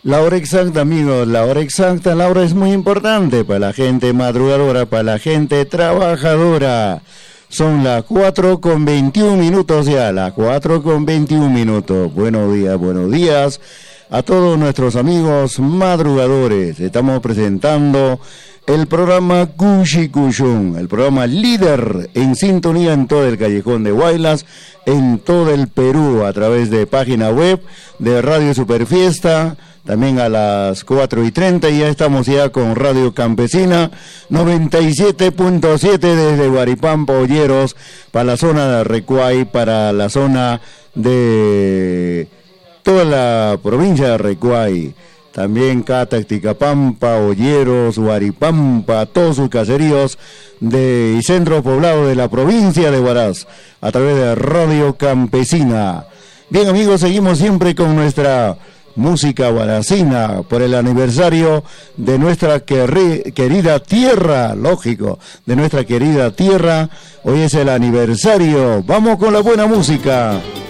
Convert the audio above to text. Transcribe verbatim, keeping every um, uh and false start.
La hora exacta, amigos, la hora exacta, la hora es muy importante para la gente madrugadora, para la gente trabajadora. Son las cuatro con veintiún minutos ya, las cuatro con veintiún minutos. Buenos días, buenos días a todos nuestros amigos madrugadores. Estamos presentando el programa Cushi Cushun, el programa líder en sintonía en todo el callejón de Huaylas, en todo el Perú, a través de página web de Radio Superfiesta. También a las cuatro y treinta, y ya estamos ya con Radio Campesina, noventa y siete punto siete desde Guaripampa, Olleros, para la zona de Recuay, para la zona de toda la provincia de Recuay. También Cata, Ticapampa, Olleros, Guaripampa, todos sus caseríos de, y centros poblados de la provincia de Huaraz, a través de Radio Campesina. Bien, amigos, seguimos siempre con nuestra música huaracina por el aniversario de nuestra querri, querida tierra, lógico, de nuestra querida tierra. Hoy es el aniversario. Vamos con la buena música.